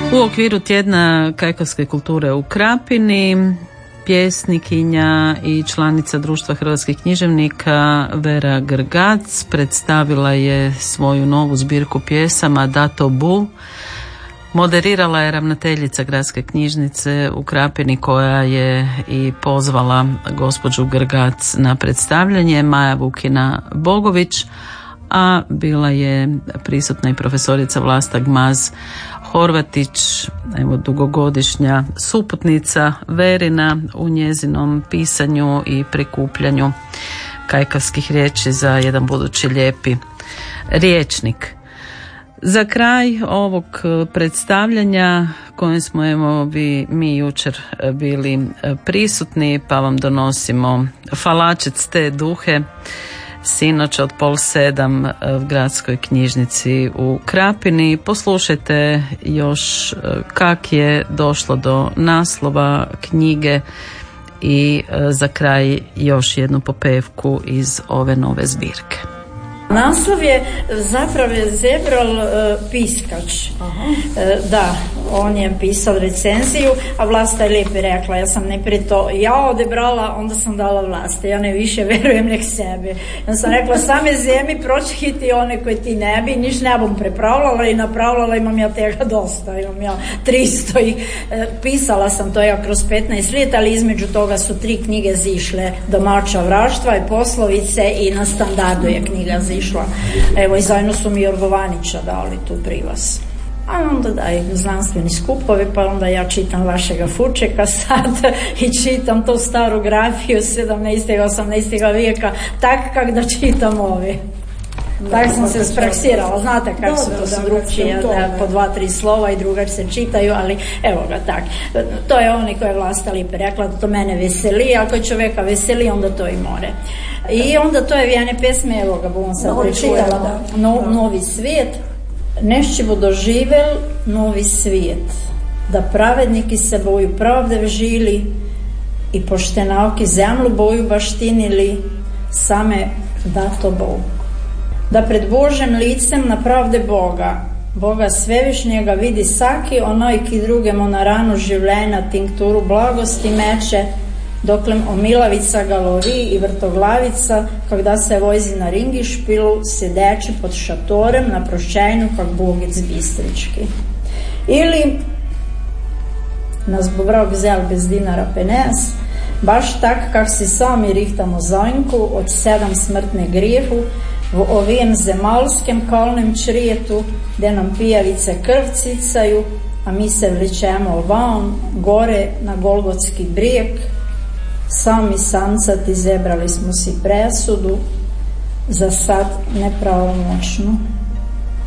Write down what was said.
U okviru tjedna kajkavske kulture u Krapini, pjesnikinja i članica Društva hrvatskih književnika Vera Grgac predstavila je svoju novu zbirku pjesama Dato Bu. Moderirala je ravnateljica Gradske knjižnice u Krapini, koja je i pozvala gospođu Grgac na predstavljanje, Maja Vukina Bogović, a bila je prisutna i profesorica Vlasta Gmaz Horvatić, evo dugogodišnja suputnica Verina u njezinom pisanju i prikupljanju kajkavskih riječi za jedan budući lijepi rječnik. Za kraj ovog predstavljanja kojem smo mi jučer bili prisutni, pa vam donosimo Falačec te duhe, sinoć od 6:30 u Gradskoj knjižnici u Krapini. Poslušajte još kak je došlo do naslova knjige i za kraj još jednu popevku iz ove nove zbirke. Naslov je zapravo Zebral Piskač. Da, on je pisao recenziju, a Vlasta je lijepo rekla, ja sam najprije to ja odebrala, onda sam dala Vlaste, ja ne više verujem nek sebe. Ja sam rekla, same zemlji pročiti one koje ti ne bi, niš ne bom prepravljala i napravljala, imam ja tega dosta, imam ja 300 i pisala sam to ja kroz 15 let, ali između toga su 3 knjige zišle, Domaća vraštva i Poslovice i Na standardu je knjiga zišla. Evo i zajedno su mi Jorgovanića dali tu privaz. A onda daj znanstveni skupovi, pa onda ja čitam vašega Fučeka sad i čitam tu staru grafiju 17. i 18. vijeka, tak kak da čitam ovi. Tak sam se spraksirala, znate kako su to drugčije, po 2-3 slova i drugač se čitaju, ali evo ga tak. To je oni koje je Vlasta lijepo rekla, da to mene veseli, ako je čoveka veseli, onda to i more. I onda to je vijane pesme, evo ga bom sad prečitala, Novi svijet, nešće bo doživel novi svijet, da pravedniki se boju pravde vžili i poštenavki zemlju boju baštinili, same dato Bog. Da pred Božem licem na pravde Boga svevišnjega vidi saki onoj ki drugemu na ranu življenja tinkturu blagosti meče, doklem omilavica ga lovi i vrtoglavica, kada se vojzi na ringi špilu, sjedeći pod šatorem na prošćajnu kak Bogec bistrički. Ili nas bo vrag zel bez dinara penes, baš tak kak si sami rihtamo zonjku od 7 smrtne grijehu, v ovijem zemalskem kalnem črijetu, gdje nam pijavice krv cicaju, a mi se vličemo van, gore na Golgotski brijeg, sami sancati zebrali smo si presudu, za sad nepravomoćnu.